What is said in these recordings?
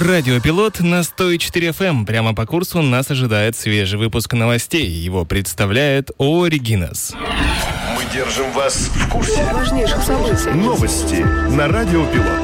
Радиопилот на 104 FM. Прямо по курсу нас ожидает свежий выпуск новостей. Его представляет ООО «Регинас». Мы держим вас в курсе важнейших событий. Новости на Радиопилот.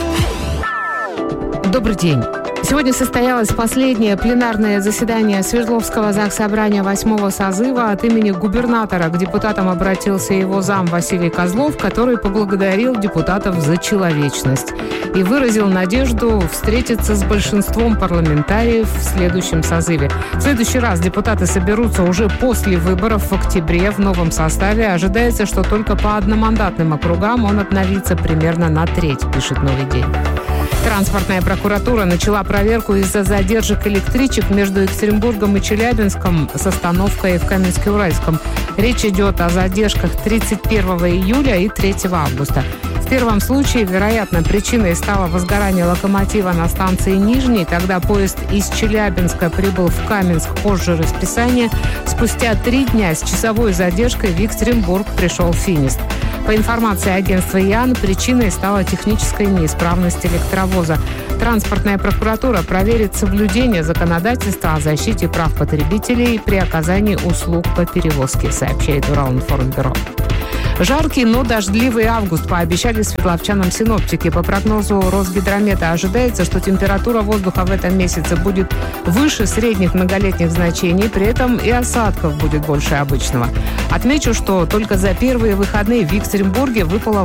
Добрый день. Сегодня состоялось последнее пленарное заседание Свердловского заксобрания 8-го созыва. От имени губернатора к депутатам обратился его зам Василий Козлов, который поблагодарил депутатов за человечность и выразил надежду встретиться с большинством парламентариев в следующем созыве. В следующий раз депутаты соберутся уже после выборов в октябре в новом составе. Ожидается, что только по одномандатным округам он обновится примерно на треть, пишет «Новый день». Транспортная прокуратура начала проверку из-за задержек электричек между Екатеринбургом и Челябинском с остановкой в Каменске-Уральском. Речь идет о задержках 31 июля и 3 августа. В первом случае, вероятно, причиной стало возгорание локомотива на станции Нижний. Тогда поезд из Челябинска прибыл в Каменск позже расписания. Спустя 3 дня с часовой задержкой в Екатеринбург пришел «Финист». По информации агентства ИАН, причиной стала техническая неисправность электровоза. Транспортная прокуратура проверит соблюдение законодательства о защите прав потребителей при оказании услуг по перевозке, сообщает Уралинформбюро. Жаркий, но дождливый август пообещали свердловчанам синоптики. По прогнозу Росгидромета ожидается, что температура воздуха в этом месяце будет выше средних многолетних значений, при этом и осадков будет больше обычного. Отмечу, что только за первые выходные в Екатеринбурге выпало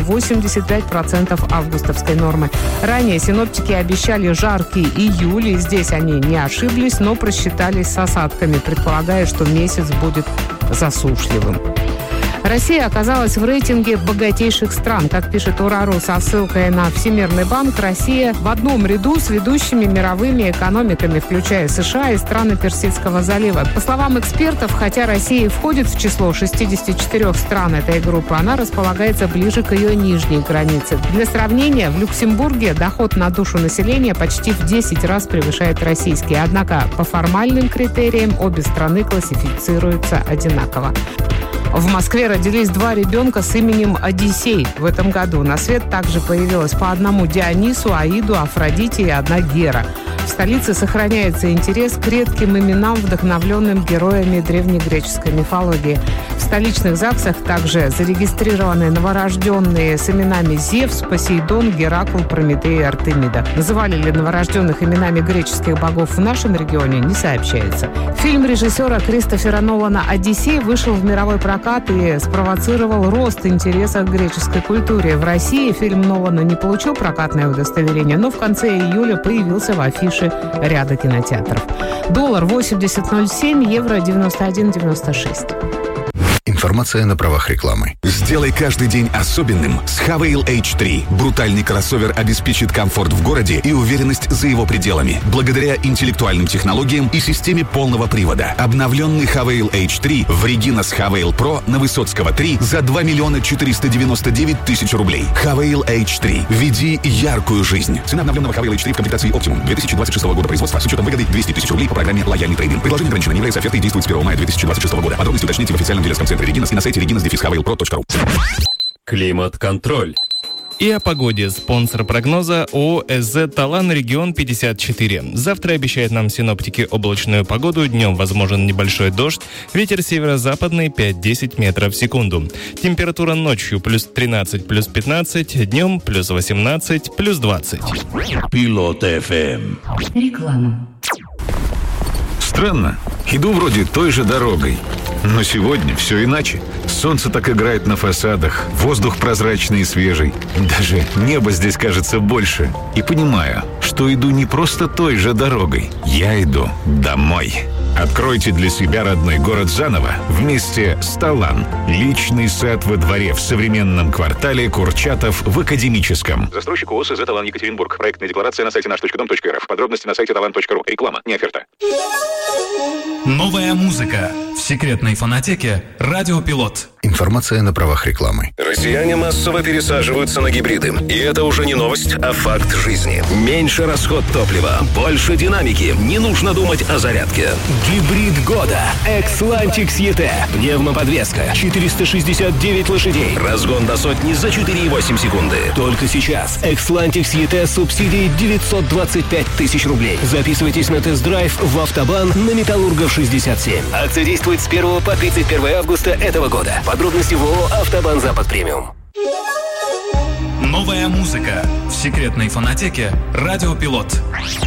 85% августовской нормы. Ранее синоптики обещали жаркий июль, и здесь они не ошиблись, но просчитались с осадками, предполагая, что месяц будет засушливым. Россия оказалась в рейтинге богатейших стран. Как пишет Урару со ссылкой на Всемирный банк, Россия в одном ряду с ведущими мировыми экономиками, включая США и страны Персидского залива. По словам экспертов, хотя Россия входит в число 64 стран этой группы, она располагается ближе к ее нижней границе. Для сравнения, в Люксембурге доход на душу населения почти в 10 раз превышает российский. Однако по формальным критериям обе страны классифицируются одинаково. В Москве родились 2 ребенка с именем Одиссей в этом году. На свет также появилось по одному Дионису, Аиду, Афродите и 1 Гера. В столице сохраняется интерес к редким именам, вдохновленным героями древнегреческой мифологии. В столичных ЗАГСах также зарегистрированы новорожденные с именами Зевс, Посейдон, Геракл, Прометей и Артемида. Называли ли новорожденных именами греческих богов в нашем регионе, не сообщается. Фильм режиссера Кристофера Нолана «Одиссей» вышел в мировой прокат и спровоцировал рост интереса к греческой культуре. В России фильм Нолана не получил прокатное удостоверение, но в конце июля появился в афише ряда кинотеатров. Доллар 80.07, евро 91.96. Информация на правах рекламы. Сделай каждый день особенным с Havail H3. Брутальный кроссовер обеспечит комфорт в городе и уверенность за его пределами. Благодаря интеллектуальным технологиям и системе полного привода. Обновленный Havail H3 в Регинас Havail Pro на Высоцкого 3 за 2 499 000 рублей. Havail H3. Веди яркую жизнь. Цена обновленного Havail H3 в комплектации Optimum 2026 года производства с учетом выгоды 200 000 рублей по программе «Лояльный трейдинг». Предложение ограничено, не является офертой и действует с 1 мая 2026 года. Подробности уточните в официальном дилерском центре Регинас и на сайте reginas-havailpro.ru. Климат-контроль. И о погоде. Спонсор прогноза ООО «СЗ Талан Регион 54». Завтра обещают нам синоптики облачную погоду. Днем возможен небольшой дождь. Ветер северо-западный 5-10 метров в секунду. Температура ночью плюс 13, плюс 15. Днем плюс 18, плюс 20. Пилот FM. Реклама. Странно. Иду вроде той же дорогой. Но сегодня все иначе. Солнце так играет на фасадах, воздух прозрачный и свежий. Даже небо здесь кажется больше. И понимаю, что иду не просто той же дорогой. Я иду домой. Откройте для себя родной город заново вместе с Талан. Личный сад во дворе в современном квартале Курчатов в Академическом. Застройщик ООО «СЗ Талан Екатеринбург». Проектная декларация на сайте наш.дом.рф. Подробности на сайте talan.ru. Реклама, не оферта. Новая музыка в секретной фонотеке «Радиопилот». Информация на правах рекламы. Россияне массово пересаживаются на гибриды. И это уже не новость, а факт жизни. Меньше расход топлива, больше динамики. Не нужно думать о зарядке. Гибрид года. Xlantics ET. Пневмоподвеска. 469 лошадей. Разгон до сотни за 4,8 секунды. Только сейчас. Xlantics ET с субсидией 925 тысяч рублей. Записывайтесь на тест-драйв в Автобан на Металлургов 67. Акция действует с 1 по 31 августа этого года. Подробности в ООО «Автобан Запад Премиум». Новая музыка в секретной фонотеке «Радио Пилот».